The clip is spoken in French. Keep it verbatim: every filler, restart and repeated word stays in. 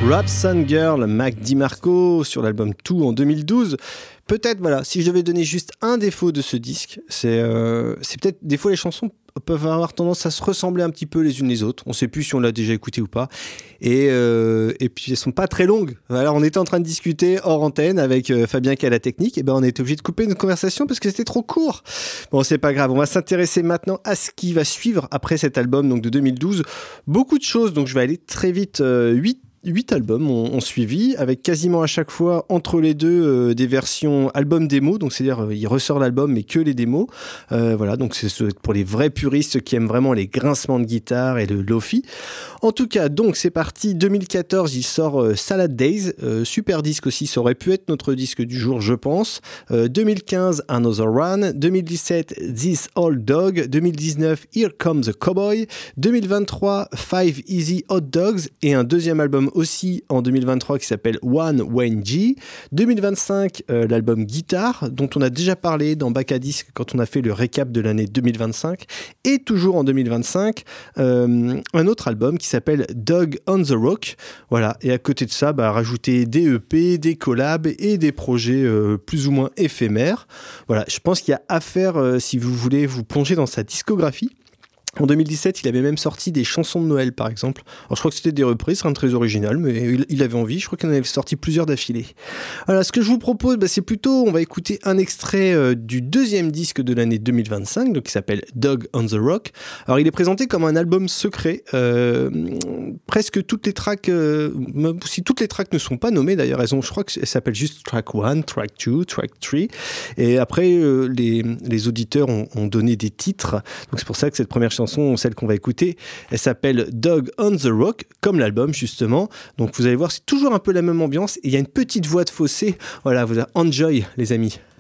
Rap Sun Girl, Mac DiMarco sur l'album Two en deux mille douze. Peut-être, voilà, si je devais donner juste un défaut de ce disque, c'est, euh, c'est peut-être, des fois les chansons peuvent avoir tendance à se ressembler un petit peu les unes les autres. On ne sait plus si on l'a déjà écouté ou pas. Et, euh, et puis elles sont pas très longues. Alors on était en train de discuter hors antenne avec euh, Fabien qui a la technique. Et ben on était obligé de couper notre conversation parce que c'était trop court. Bon, c'est pas grave. On va s'intéresser maintenant à ce qui va suivre après cet album donc de deux mille douze. Beaucoup de choses. Donc je vais aller très vite. Euh, huit Huit albums ont, ont suivi, avec quasiment à chaque fois entre les deux euh, des versions album démo, donc c'est-à-dire euh, il ressort l'album mais que les démos. Euh, voilà, donc c'est pour les vrais puristes qui aiment vraiment les grincements de guitare et le lofi. En tout cas, donc c'est parti. deux mille quatorze, il sort euh, Salad Days, euh, super disque aussi. Ça aurait pu être notre disque du jour, je pense. Euh, deux mille quinze, Another Run. deux mille dix-sept, This Old Dog. deux mille dix-neuf, Here Comes the Cowboy. deux mille vingt-trois, Five Easy Hot Dogs et un deuxième album aussi en deux mille vingt-trois qui s'appelle One Wayne G. deux mille vingt-cinq, euh, l'album Guitare, dont on a déjà parlé dans Bac à Disque quand on a fait le récap de l'année deux mille vingt-cinq. Et toujours en deux mille vingt-cinq, euh, un autre album qui s'appelle Dog on the Rock. Voilà. Et à côté de ça, bah, rajouter des E P, des collabs et des projets euh, plus ou moins éphémères. Voilà. Je pense qu'il y a à faire euh, si vous voulez vous plonger dans sa discographie. En deux mille dix-sept, il avait même sorti des chansons de Noël, par exemple. Alors, je crois que c'était des reprises, rien de très original, mais il, il avait envie. Je crois qu'il en avait sorti plusieurs d'affilée. Voilà, ce que je vous propose, bah, c'est plutôt, on va écouter un extrait euh, du deuxième disque de l'année deux mille vingt-cinq, donc, qui s'appelle Dog on the Rock. Alors, il est présenté comme un album secret. Euh, presque toutes les tracks, euh, si toutes les tracks ne sont pas nommées, d'ailleurs, elles ont, je crois qu'elles s'appellent juste track one, track two, track three. Et après, euh, les, les auditeurs ont, ont donné des titres. Donc, c'est pour ça que cette première chanson, celle qu'on va écouter, elle s'appelle Dog on the Rock, comme l'album justement. Donc vous allez voir, c'est toujours un peu la même ambiance et il y a une petite voix de fausset. Voilà, vous avez enjoy les amis.